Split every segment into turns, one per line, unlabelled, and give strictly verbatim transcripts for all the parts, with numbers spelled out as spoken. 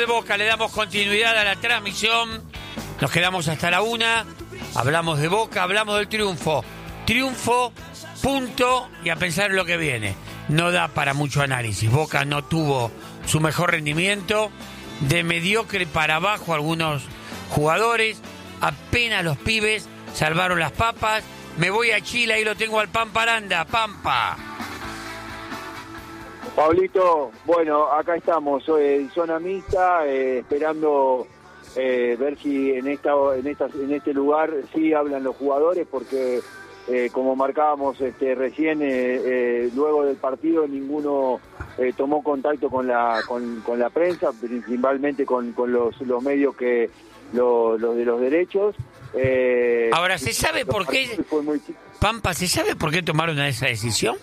De Boca le damos continuidad a la transmisión, nos quedamos hasta la una, hablamos de Boca, hablamos del triunfo, triunfo, punto, y a pensar en lo que viene. No da para mucho análisis, Boca no tuvo su mejor rendimiento, de mediocre para abajo algunos jugadores, apenas los pibes salvaron las papas. Me voy a Chile, ahí lo tengo al Pampa Aranda. Pampa.
Pablito, bueno, acá estamos en zona mixta, eh, esperando eh, ver si en esta, en esta, en este lugar sí hablan los jugadores, porque eh, como marcábamos este, recién, eh, eh, luego del partido ninguno eh, tomó contacto con la, con, con la prensa, principalmente con, con los, los medios que los, los de los derechos. Eh,
Ahora, ¿se sabe por qué, muy... Pampa, ¿se sabe por qué tomaron esa decisión?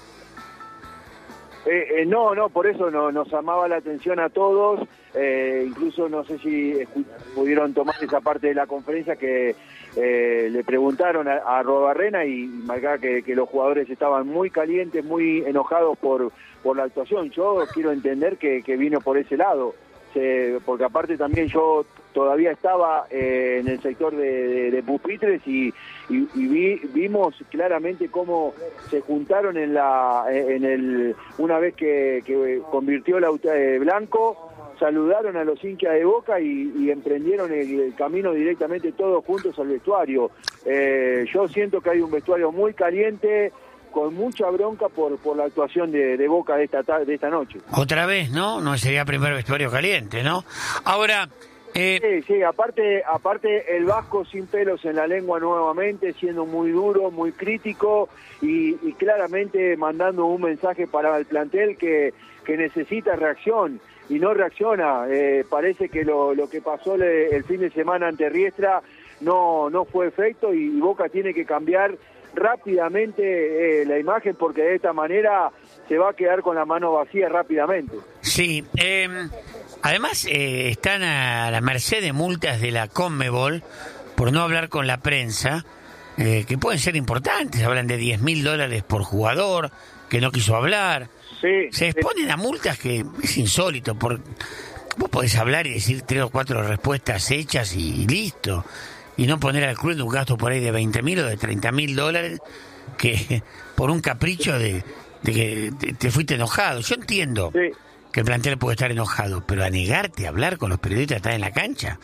Eh, eh, no, no, por eso no, nos llamaba la atención a todos, eh, incluso no sé si pudieron tomar esa parte de la conferencia que eh, le preguntaron a, a Arrobarrena y, y marcaba que, que los jugadores estaban muy calientes, muy enojados por, por la actuación. Yo quiero entender que, que vino por ese lado, se, porque aparte también yo todavía estaba eh, en el sector de, de, de pupitres y, y, y vi, vimos claramente cómo se juntaron en la en el una vez que, que convirtió la eh, Blanco, saludaron a los hinchas de Boca y, y emprendieron el, el camino directamente todos juntos al vestuario. Eh, yo siento que hay un vestuario muy caliente, con mucha bronca por por la actuación de, de Boca de esta de esta noche.
Otra vez, ¿no? No sería primer vestuario caliente, ¿no? Ahora... Eh...
Sí, sí, aparte, aparte el Vasco sin pelos en la lengua nuevamente, siendo muy duro, muy crítico y, y claramente mandando un mensaje para el plantel que, que necesita reacción y no reacciona. Eh, parece que lo, lo que pasó le, el fin de semana ante Riestra no, no fue efecto y, y Boca tiene que cambiar rápidamente eh, la imagen, porque de esta manera se va a quedar con la mano vacía rápidamente.
Sí, eh, además eh, están a la merced de multas de la Conmebol por no hablar con la prensa, eh, que pueden ser importantes. Hablan de diez mil dólares por jugador que no quiso hablar.
Sí,
se exponen a multas que es insólito. Por, vos podés hablar y decir tres o cuatro respuestas hechas y, y listo, y no poner al club en un gasto por ahí de veinte mil o de treinta mil dólares que por un capricho de, de que te, te fuiste enojado. Yo entiendo sí. que el plantel puede estar enojado, pero a negarte a hablar con los periodistas que están en la cancha.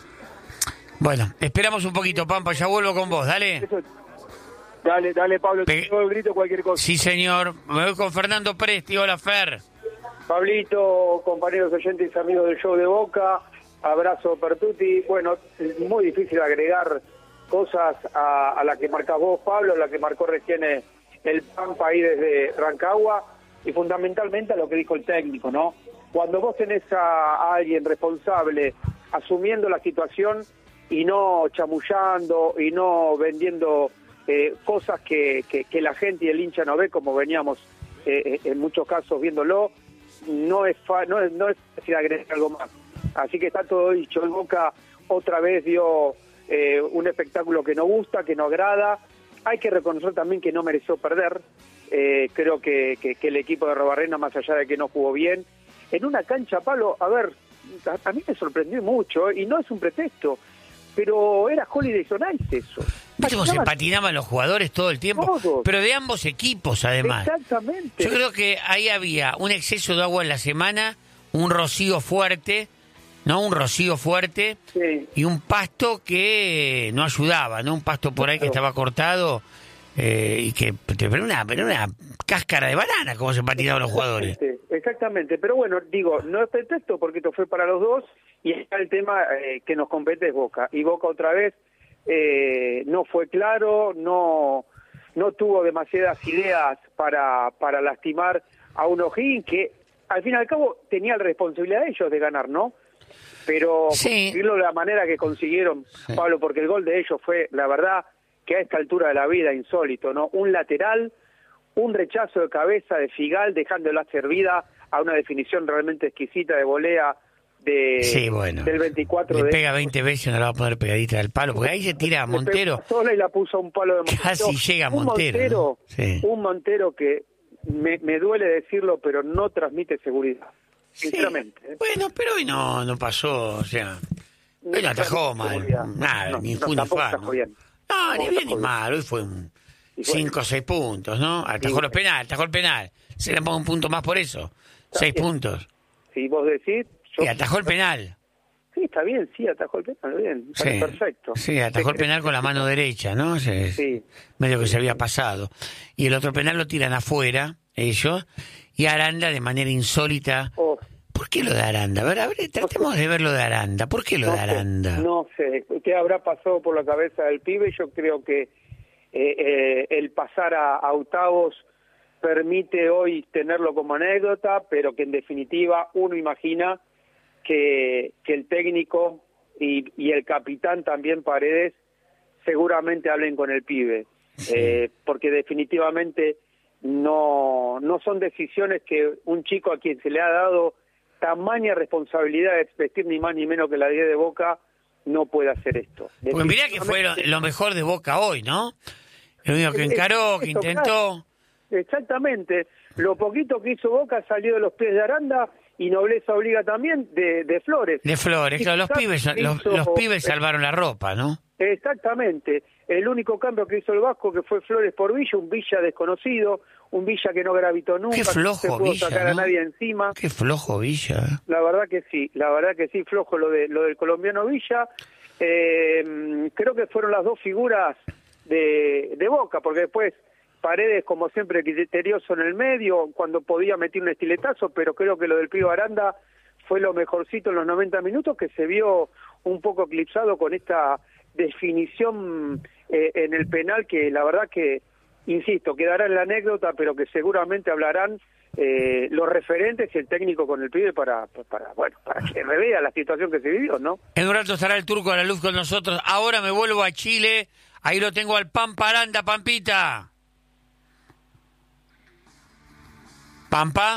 Bueno, esperamos un poquito, Pampa, ya vuelvo con vos, dale. Eso.
Dale, dale, Pablo, te digo el grito, cualquier cosa.
Sí, señor. Me voy con Fernando Presti. Hola, Fer.
Pablito, compañeros oyentes y amigos del show de Boca, abrazo Pertuti. Bueno, es muy difícil agregar cosas a, a la que marcás vos, Pablo, a la que marcó recién el Pampa ahí desde Rancagua, y fundamentalmente a lo que dijo el técnico, ¿no? Cuando vos tenés a, a alguien responsable asumiendo la situación y no chamullando y no vendiendo eh, cosas que, que, que la gente y el hincha no ve, como veníamos eh, en muchos casos viéndolo, no es, fa, no es, no es fácil agregar algo más. Así que está todo dicho. El Boca otra vez dio eh, un espectáculo que no gusta, que no agrada. Hay que reconocer también que no mereció perder. Eh, creo que, que, que el equipo de Arrobarrena, más allá de que no jugó bien, en una cancha, Pablo, a ver, a, a mí me sorprendió mucho, ¿eh? Y no es un pretexto, pero era Holiday on Ice eso.
¿Viste cómo se patinaban los jugadores todo el tiempo? Todos. Pero de ambos equipos, además.
Exactamente.
Yo creo que ahí había un exceso de agua en la semana, un rocío fuerte, ¿no? Un rocío fuerte sí. Y un pasto que no ayudaba, ¿no? Un pasto por ahí que estaba cortado eh, y que pero una, pero una cáscara de banana, como se patinaban los jugadores.
Exactamente, pero bueno, digo, no es pretexto porque esto fue para los dos y está el tema eh, que nos compete es Boca. Y Boca otra vez eh, no fue claro, no no tuvo demasiadas ideas para, para lastimar a un O'Higgins que al fin y al cabo tenía la responsabilidad de ellos de ganar, ¿no? Pero
sí.
conseguirlo de la manera que consiguieron, sí. Pablo, porque el gol de ellos fue, la verdad, que a esta altura de la vida insólito, ¿no? Un lateral, un rechazo de cabeza de Figal, dejándola servida a una definición realmente exquisita de volea de,
sí, bueno.
del veinticuatro.
Le
de
pega veinte veces y no la va a poner pegadita del palo, porque ahí se tira a Montero.
Sola y la puso a un palo de Montero.
Casi llega a Montero.
Un Montero,
¿no? Sí.
un Montero que me, me duele decirlo, pero no transmite seguridad. sinceramente.
Sí. Bueno, pero hoy no, no pasó, o sea, hoy no atajó mal, nada,
no,
ni
no,
fue ni
tampoco
fue,
atajó
¿no?
bien.
No, ni
No,
bien ni
atajó
mal, hoy fue un
Y bueno.
cinco o seis puntos, ¿no? Atajó
Y
los
bueno.
penales, atajó el penal, se le pone un punto más por eso,
Está
seis
bien.
puntos,
Si vos decís... Yo,
y atajó el penal.
Sí, está bien, sí, atajó el penal, bien,
Sí,
perfecto.
sí, atajó el
¿Qué
penal con la mano derecha, ¿no? Se-
Sí.
Medio que se había pasado. Y el otro penal lo tiran afuera, ellos, y Aranda de manera insólita.
Oh,
¿Por qué lo de Aranda? A ver, a ver, tratemos de ver lo de Aranda. ¿Por qué lo
no
de
sé,
Aranda?
no sé, ¿qué habrá pasado por la cabeza del pibe? Yo creo que eh, eh, el pasar a, a octavos permite hoy tenerlo como anécdota, pero que en definitiva uno imagina que, que el técnico y, y el capitán también Paredes seguramente hablen con el pibe,
Sí.
eh, porque definitivamente no, no son decisiones que un chico a quien se le ha dado tamaña responsabilidad de vestir ni más ni menos que la diez de Boca no puede hacer esto.
Porque mirá que fue lo, lo mejor de Boca hoy, ¿no? Lo único que encaró, que
Eso,
intentó.
Exactamente. Lo poquito que hizo Boca salió de los pies de Aranda y Nobleza obliga también de, de Flores.
De Flores, claro, los pibes, los,
Hizo-
los pibes salvaron la ropa, ¿no?
Exactamente. El único cambio que hizo el Vasco que fue Flores por Villa, un Villa desconocido, un Villa que no gravitó nunca,
Qué
que no se
flojo
pudo
Villa,
sacar a
¿no?
nadie encima.
Qué flojo Villa. ¿eh?
La verdad que sí, la verdad que sí, flojo lo de lo del colombiano Villa. Eh, creo que fueron las dos figuras de, de Boca, porque después Paredes, como siempre, criterioso en el medio, cuando podía meter un estiletazo, pero creo que lo del Pío Aranda fue lo mejorcito en los noventa minutos, que se vio un poco eclipsado con esta definición eh, en el penal, que la verdad que, insisto, quedará en la anécdota, pero que seguramente hablarán eh, los referentes y el técnico con el pibe para, para, bueno, para que revea la situación que se vivió, ¿no?
En un rato estará el Turco a la luz con nosotros. Ahora me vuelvo a Chile. Ahí lo tengo al Pampa Aranda, Pampita. ¿Pampa?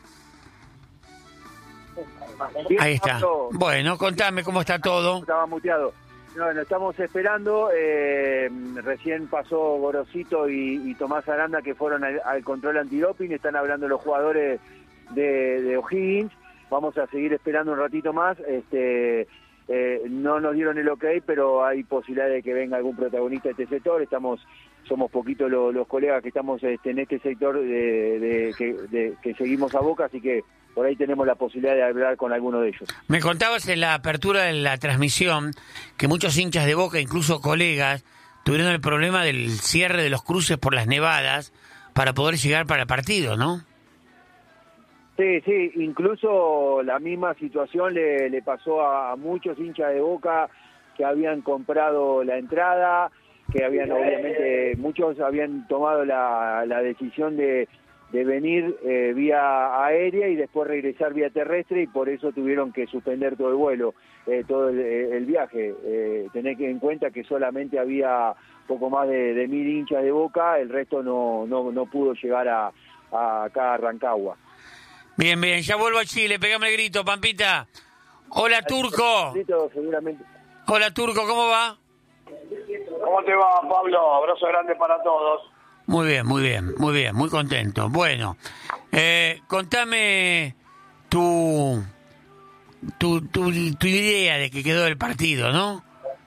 Ahí está. Bueno, contame cómo está todo.
Estaba muteado. No, lo estamos esperando. Eh, recién pasó Gorosito y, y Tomás Aranda, que fueron al, al control antidoping. Están hablando los jugadores de, de O'Higgins. Vamos a seguir esperando un ratito más. Este, eh, no nos dieron el ok, pero hay posibilidad de que venga algún protagonista de este sector. Estamos, somos poquitos los, los colegas que estamos este, en este sector de, de, que, de, que seguimos a Boca, así que por ahí tenemos la posibilidad de hablar con alguno de ellos.
Me contabas en la apertura de la transmisión que muchos hinchas de Boca, incluso colegas, tuvieron el problema del cierre de los cruces por las nevadas para poder llegar para el partido, ¿no?
Sí, sí, incluso la misma situación le, le pasó a, a muchos hinchas de Boca que habían comprado la entrada, que habían obviamente, muchos habían tomado la, la decisión de, de venir eh, vía aérea y después regresar vía terrestre, y por eso tuvieron que suspender todo el vuelo, eh, todo el, el viaje. Eh, tenés que en cuenta que solamente había poco más de, de mil hinchas de Boca, el resto no, no, no pudo llegar a, a acá a Rancagua.
Bien, bien, ya vuelvo a Chile, pegame el grito, Pampita. Hola, Turco.
Seguramente.
Hola, Turco, ¿cómo va?
¿Cómo te va, Pablo? Abrazo grande para todos.
Muy bien, muy bien, muy bien, muy contento. Bueno, eh, contame tu, tu, tu, tu idea de que quedó el partido, ¿no?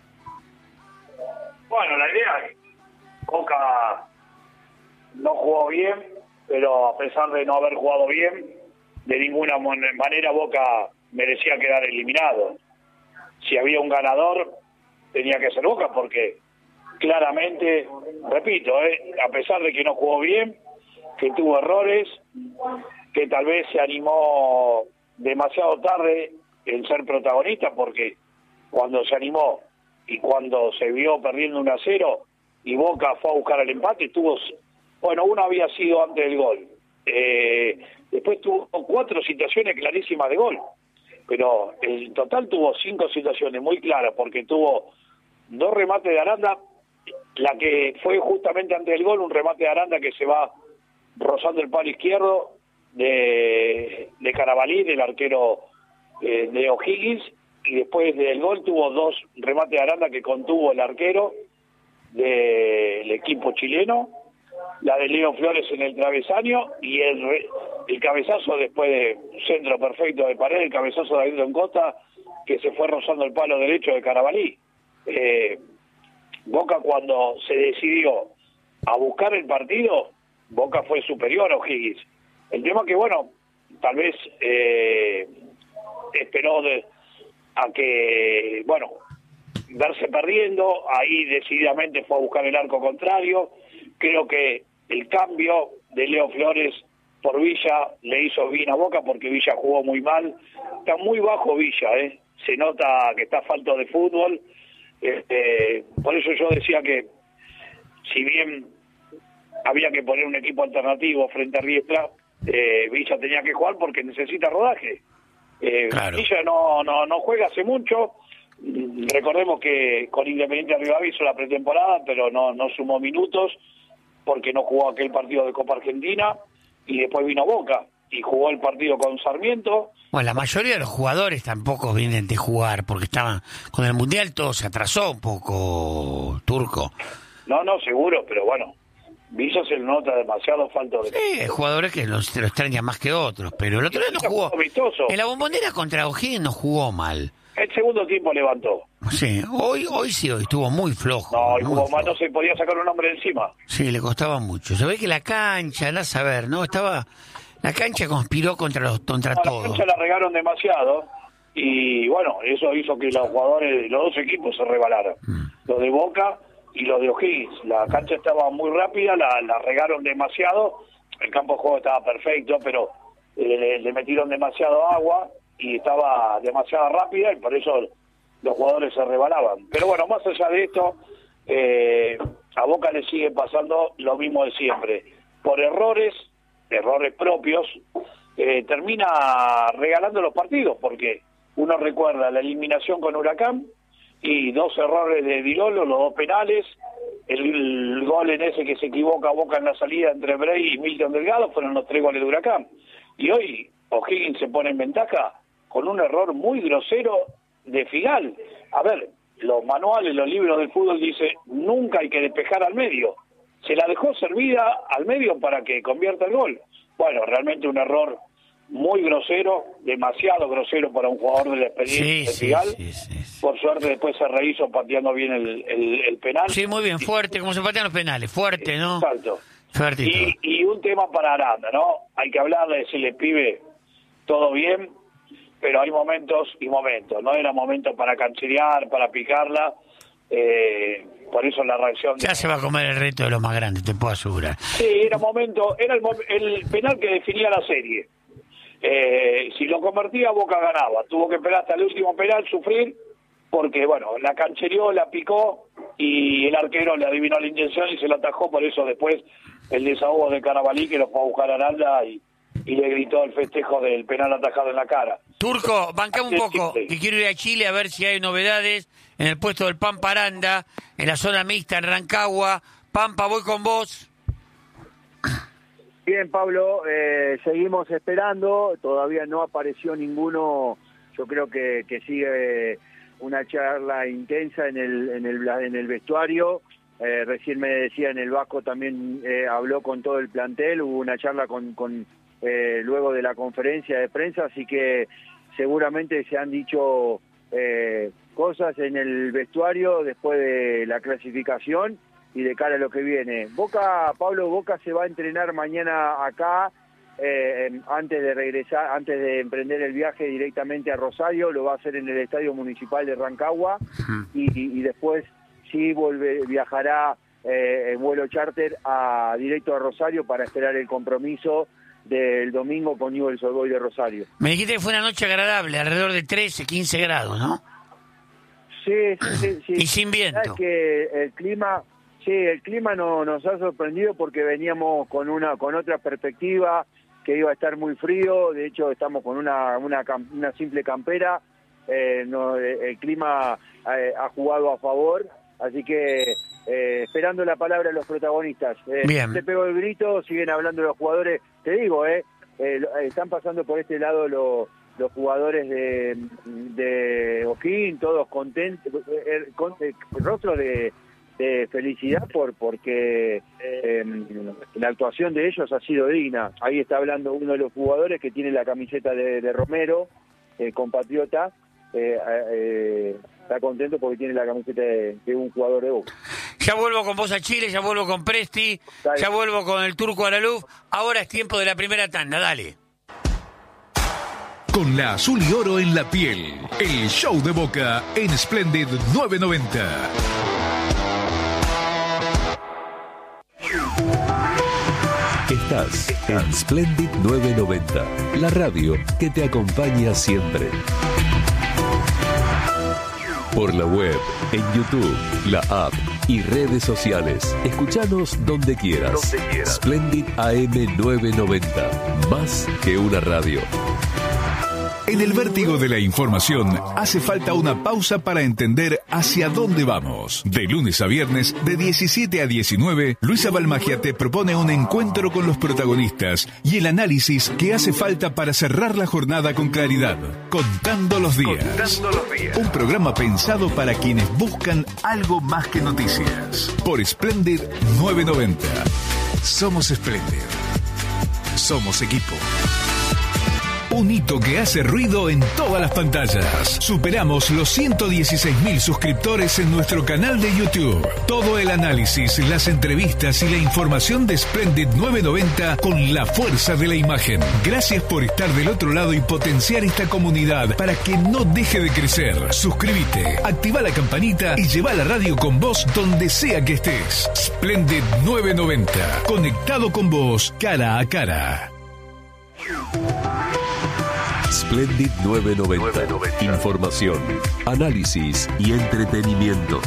Bueno, la idea es Boca no jugó bien, pero a pesar de no haber jugado bien, de ninguna manera Boca merecía quedar eliminado. Si había un ganador, tenía que ser Boca, porque claramente, repito, eh, a pesar de que no jugó bien, que tuvo errores, que tal vez se animó demasiado tarde en ser protagonista, porque cuando se animó y cuando se vio perdiendo uno a cero y Boca fue a buscar el empate, tuvo, bueno, uno había sido antes del gol, eh, después tuvo cuatro situaciones clarísimas de gol, pero en total tuvo cinco situaciones muy claras, porque tuvo dos remates de Aranda, la que fue justamente antes del gol, un remate de Aranda que se va rozando el palo izquierdo de, de Carabalí, del arquero eh, de O'Higgins, y después del gol tuvo dos remates de Aranda que contuvo el arquero del equipo chileno, la de Leo Flores en el travesaño y el, re, el cabezazo después de un centro perfecto de Paredes, el cabezazo de Ailton Costa, que se fue rozando el palo derecho de Carabalí. Eh, Boca cuando se decidió a buscar el partido, Boca fue superior a O'Higgins. El tema que, bueno, tal vez eh, esperó de, a que, bueno, verse perdiendo, ahí decididamente fue a buscar el arco contrario. Creo que el cambio de Leo Flores por Villa le hizo bien a Boca porque Villa jugó muy mal. Está muy bajo Villa, ¿eh? Se nota que está falto de fútbol. Este, por eso yo decía que si bien había que poner un equipo alternativo frente a Riestra, eh, Villa tenía que jugar porque necesita rodaje. Eh, claro. Villa no, no, no juega hace mucho. Recordemos que con Independiente Rivadavia hizo la pretemporada, pero no, no sumó minutos porque no jugó aquel partido de Copa Argentina y después vino Boca y jugó el partido con Sarmiento.
Bueno, la mayoría de los jugadores tampoco vienen de jugar porque estaban con el Mundial, todo se atrasó un poco, Turco.
No, no, seguro, pero bueno, Villa se le nota demasiado falta de...
Sí, hay jugadores que los, se lo extrañan más que otros, pero el otro día no jugó.
Amistoso.
En la Bombonera contra O'Higgins no jugó mal.
El segundo tiempo levantó.
Sí, hoy hoy sí, hoy estuvo muy flojo.
No, hoy
muy
jugó mal, no se podía sacar un hombre de encima.
Sí, le costaba mucho. Se ve que la cancha, andá a saber, ¿no? Estaba... La cancha conspiró contra los contra no, todos.
La cancha la regaron demasiado y bueno, eso hizo que los jugadores, los dos equipos se rebalaran. Mm. Los de Boca y los de O'Higgins. La cancha estaba muy rápida, la, la regaron demasiado. El campo de juego estaba perfecto, pero eh, le, le metieron demasiado agua y estaba demasiado rápida y por eso los jugadores se rebalaban. Pero bueno, más allá de esto, eh, a Boca le sigue pasando lo mismo de siempre. Por errores, errores propios, eh, termina regalando los partidos, porque uno recuerda la eliminación con Huracán y dos errores de Dilolo, los dos penales, el, el gol en ese que se equivoca Boca en la salida entre Bray y Milton Delgado, fueron los tres goles de Huracán. Y hoy O'Higgins se pone en ventaja con un error muy grosero de Figal. A ver, los manuales, los libros del fútbol dicen nunca hay que despejar al medio. Se la dejó servida al medio para que convierta el gol. Bueno, realmente un error muy grosero, demasiado grosero para un jugador de la experiencia
sí,
de Figal.
Sí, sí, sí.
Por suerte después se rehizo pateando bien el, el, el penal.
Sí, muy bien, fuerte, como se patean los penales, fuerte, ¿no?
Exacto.
Fuertito.
Y, y un tema para Aranda, ¿no? Hay que hablarle, decirle, pibe, todo bien, pero hay momentos y momentos. No era momento para cancherear, para picarla. Eh, por eso la reacción...
Ya
de...
se va a comer el reto de los más grandes, te puedo asegurar.
Sí, era momento, era el, el penal que definía la serie. Eh, si lo convertía, Boca ganaba. Tuvo que esperar hasta el último penal, sufrir, porque, bueno, la canchereó, la picó y el arquero le adivinó la intención y se la atajó. Por eso después el desahogo de Carabalí, que lo fue a buscar a Aranda y, y le gritó el festejo del penal atajado en la cara.
Turco, bancame un poco, que quiero ir a Chile a ver si hay novedades en el puesto del Pampa Aranda, en la zona mixta, en Rancagua. Pampa, voy con vos.
Bien, Pablo, eh, seguimos esperando, todavía no apareció ninguno. Yo creo que, que sigue una charla intensa en el, en el, en el vestuario. Eh, recién me decía en el Vasco también eh, habló con todo el plantel, hubo una charla con... con Eh, luego de la conferencia de prensa, así que seguramente se han dicho eh, cosas en el vestuario después de la clasificación y de cara a lo que viene. Boca, Pablo, Boca se va a entrenar mañana acá, eh, antes de regresar, antes de emprender el viaje directamente a Rosario, lo va a hacer en el Estadio Municipal de Rancagua y, y, y después sí vuelve, viajará eh, en vuelo charter a, directo a Rosario para esperar el compromiso del domingo con Newell's Old Boys de Rosario.
Me dijiste que fue una noche agradable, alrededor de trece, quince grados, ¿no?
Sí, sí, sí. sí.
Y sin viento.
¿Sabes que el clima, sí, el clima no, nos ha sorprendido porque veníamos con una con otra perspectiva, que iba a estar muy frío, de hecho estamos con una una, una simple campera, eh, no, el clima eh, ha jugado a favor, así que eh, esperando la palabra de los protagonistas. Eh,
Bien.
Se pegó el grito, siguen hablando los jugadores, te digo, eh, eh, están pasando por este lado los los jugadores de, de O'Higgins, todos contentos, el, el, el rostro de, de felicidad por porque eh, la actuación de ellos ha sido digna. Ahí está hablando uno de los jugadores que tiene la camiseta de, de Romero, eh, compatriota, eh, eh, está contento porque tiene la camiseta de, de un jugador de Boca.
Ya vuelvo con vos a Chile, ya vuelvo con Presti, dale. Ya vuelvo con el Turco Araluf. Ahora es tiempo de la primera tanda, dale.
Con la azul y oro en la piel, el show de Boca en Splendid novecientos noventa.
Estás en Splendid novecientos noventa, la radio que te acompaña siempre. Por la web, en YouTube, la app y redes sociales. Escuchanos donde quieras. Donde quieras. Splendid A M novecientos noventa, más que una radio.
En el vértigo de la información hace falta una pausa para entender hacia dónde vamos. De lunes a viernes, de diecisiete a diecinueve, Luisa Balmagia te propone un encuentro con los protagonistas y el análisis que hace falta para cerrar la jornada con claridad. Contando los días. Contando los días. Un programa pensado para quienes buscan algo más que noticias. Por Splendid novecientos noventa. Somos Splendid. Somos equipo. Un hito que hace ruido en todas las pantallas. Superamos los ciento dieciséis mil suscriptores en nuestro canal de YouTube. Todo el análisis, las entrevistas y la información de Splendid novecientos noventa con la fuerza de la imagen. Gracias por estar del otro lado y potenciar esta comunidad para que no deje de crecer. Suscríbete, activa la campanita y lleva la radio con vos donde sea que estés. Splendid novecientos noventa. Conectado con vos cara a cara.
Splendid novecientos noventa. Información, análisis y entretenimiento.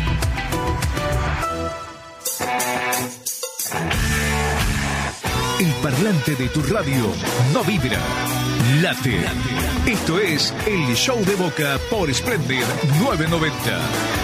El parlante de tu radio no vibra, late. Esto es el show de Boca por Splendid novecientos noventa.